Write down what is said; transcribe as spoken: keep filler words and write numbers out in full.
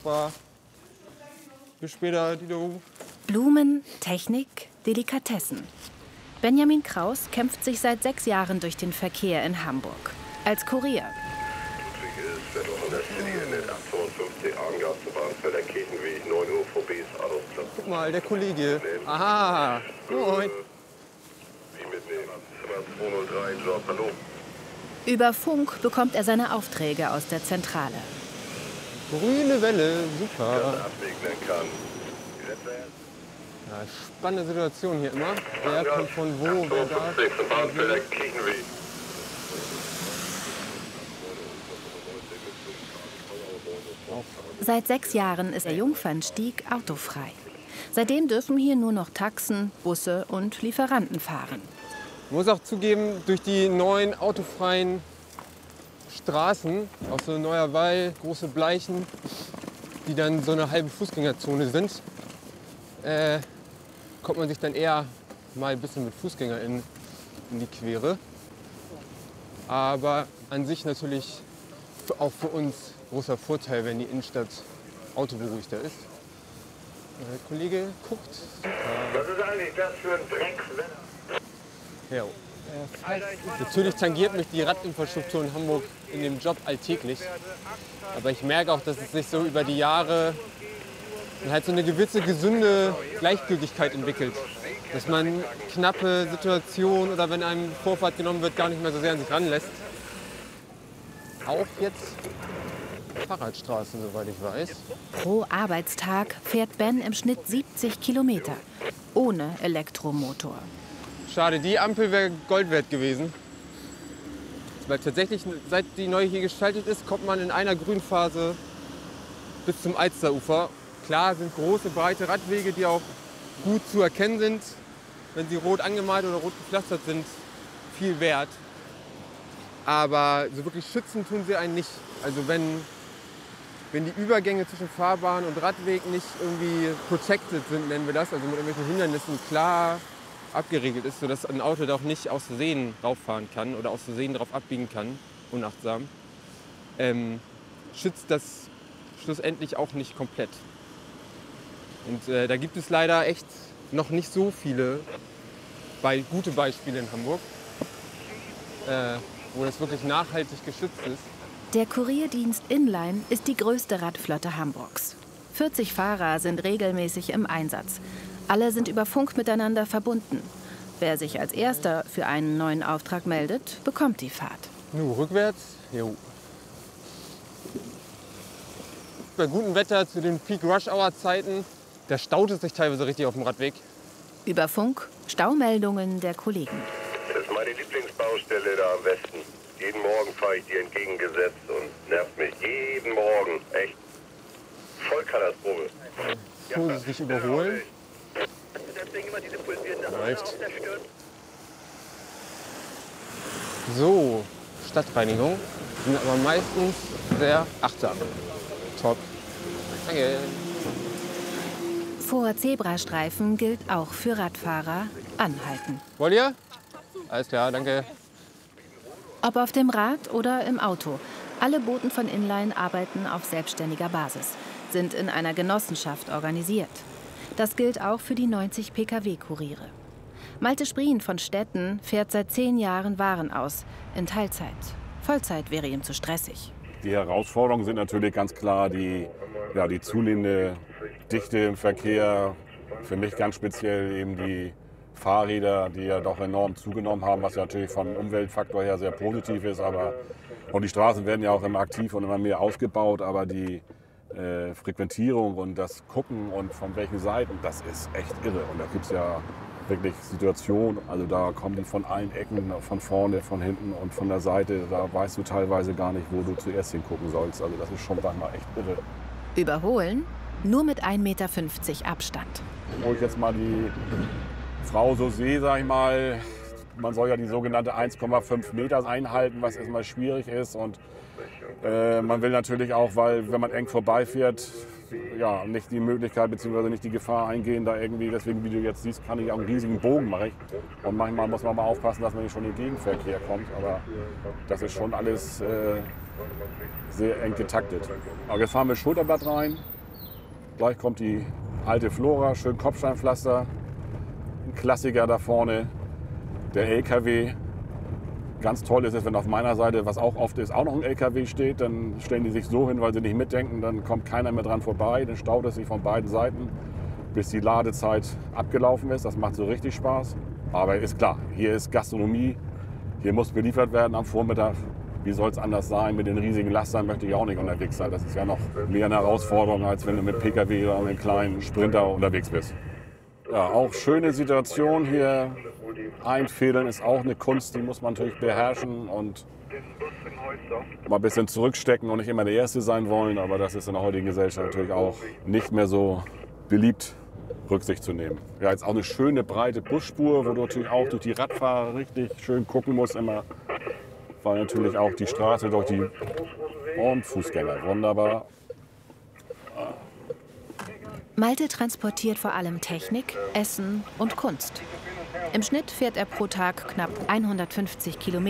super. Bis später, Dido. Blumen, Technik, Delikatessen. Benjamin Kraus kämpft sich seit sechs Jahren durch den Verkehr in Hamburg. Als Kurier. Guck mal, der Kollege. Aha. Moin. Über Funk bekommt er seine Aufträge aus der Zentrale. Grüne Welle, super. Ja, spannende Situation hier immer. Wer kommt von wo, wer da. Seit sechs Jahren ist der Jungfernstieg autofrei. Seitdem dürfen hier nur noch Taxen, Busse und Lieferanten fahren. Ich muss auch zugeben, durch die neuen autofreien Straßen, auch so neuer Wall, große Bleichen, die dann so eine halbe Fußgängerzone sind, äh, kommt man sich dann eher mal ein bisschen mit Fußgängern in, in die Quere. Aber an sich natürlich auch für uns großer Vorteil, wenn die Innenstadt autoberuhigter ist. Der Kollege guckt. Super. Was ist eigentlich das für ein Dreckswetter? Ja. Natürlich tangiert mich die Radinfrastruktur in Hamburg in dem Job alltäglich. Aber ich merke auch, dass es sich so über die Jahre halt so eine gewisse gesunde Gleichgültigkeit entwickelt. Dass man knappe Situationen oder wenn einem Vorfahrt genommen wird, gar nicht mehr so sehr an sich ranlässt. Auch jetzt Fahrradstraßen, soweit ich weiß. Pro Arbeitstag fährt Ben im Schnitt siebzig Kilometer. Ohne Elektromotor. Schade, die Ampel wäre Gold wert gewesen. Weil tatsächlich, seit die neu hier gestaltet ist, kommt man in einer Grünphase bis zum Alsterufer. Klar sind große, breite Radwege, die auch gut zu erkennen sind, wenn sie rot angemalt oder rot gepflastert sind, viel wert. Aber so wirklich schützen tun sie einen nicht. Also wenn, wenn die Übergänge zwischen Fahrbahn und Radweg nicht irgendwie protected sind, nennen wir das, also mit irgendwelchen Hindernissen klar abgeregelt ist, sodass ein Auto da auch nicht aus Versehen rauffahren kann oder aus Versehen drauf abbiegen kann, unachtsam, ähm, schützt das schlussendlich auch nicht komplett. Und äh, da gibt es leider echt noch nicht so viele bei, gute Beispiele in Hamburg, äh, wo das wirklich nachhaltig geschützt ist. Der Kurierdienst Inline ist die größte Radflotte Hamburgs. vierzig Fahrer sind regelmäßig im Einsatz. Alle sind über Funk miteinander verbunden. Wer sich als Erster für einen neuen Auftrag meldet, bekommt die Fahrt. Nur rückwärts? Jo. Bei gutem Wetter zu den Peak-Rush-Hour-Zeiten, da staut es sich teilweise richtig auf dem Radweg. Über Funk Staumeldungen der Kollegen. Das ist meine Lieblingsbaustelle da am Westen. Jeden Morgen fahre ich die entgegengesetzt und nervt mich jeden Morgen. Echt. Vollkatastrophe. Vorsichtig überholen. Reicht. So, Stadtreinigung. Sind aber meistens sehr achtsam. Top. Danke. Vor Zebrastreifen gilt auch für Radfahrer anhalten. Wollt ihr? Alles klar, danke. Ob auf dem Rad oder im Auto. Alle Boten von Inline arbeiten auf selbstständiger Basis, sind in einer Genossenschaft organisiert. Das gilt auch für die neunzig Pkw-Kuriere. Malte Sprien von Stetten fährt seit zehn Jahren Waren aus, in Teilzeit. Vollzeit wäre ihm zu stressig. Die Herausforderungen sind natürlich ganz klar die, ja, die zunehmende Dichte im Verkehr. Für mich ganz speziell eben die Fahrräder, die ja doch enorm zugenommen haben, was ja natürlich vom Umweltfaktor her sehr positiv ist. Aber, und die Straßen werden ja auch immer aktiv und immer mehr ausgebaut, aber die äh, Frequentierung und das Gucken und von welchen Seiten, das ist echt irre. Und da gibt es ja wirklich Situationen, also da kommen die von allen Ecken, von vorne, von hinten und von der Seite. Da weißt du teilweise gar nicht, wo du zuerst hingucken sollst. Also das ist schon manchmal echt irre. Überholen nur mit ein Meter fünfzig Abstand. Wo ich jetzt mal die Frau so sehe, sag ich mal, man soll ja die sogenannte eins Komma fünf Meter einhalten, was erstmal schwierig ist. Und äh, man will natürlich auch, weil wenn man eng vorbeifährt, ja, nicht die Möglichkeit bzw. nicht die Gefahr eingehen, da irgendwie, deswegen wie du jetzt siehst, kann ich auch einen riesigen Bogen machen. Und manchmal muss man mal aufpassen, dass man nicht schon in den Gegenverkehr kommt. Aber das ist schon alles äh, sehr eng getaktet. Aber jetzt fahren wir Schulterblatt rein. Gleich kommt die alte Flora, schön Kopfsteinpflaster. Ein Klassiker da vorne, der L K W. Ganz toll ist es, wenn auf meiner Seite, was auch oft ist, auch noch ein L K W steht. Dann stellen die sich so hin, weil sie nicht mitdenken. Dann kommt keiner mehr dran vorbei. Dann staut es sich von beiden Seiten, bis die Ladezeit abgelaufen ist. Das macht so richtig Spaß. Aber ist klar, hier ist Gastronomie. Hier muss beliefert werden am Vormittag. Wie soll es anders sein? Mit den riesigen Lastern möchte ich auch nicht unterwegs sein. Das ist ja noch mehr eine Herausforderung, als wenn du mit P K W oder einem kleinen Sprinter unterwegs bist. Ja, auch schöne Situation hier. Einfädeln ist auch eine Kunst, die muss man natürlich beherrschen und mal ein bisschen zurückstecken und nicht immer der Erste sein wollen. Aber das ist in der heutigen Gesellschaft natürlich auch nicht mehr so beliebt, Rücksicht zu nehmen. Ja, jetzt auch eine schöne breite Busspur, wo du natürlich auch durch die Radfahrer richtig schön gucken musst immer. Weil natürlich auch die Straße durch die und Fußgänger. Wunderbar. Malte transportiert vor allem Technik, Essen und Kunst. Im Schnitt fährt er pro Tag knapp hundertfünfzig Kilometer.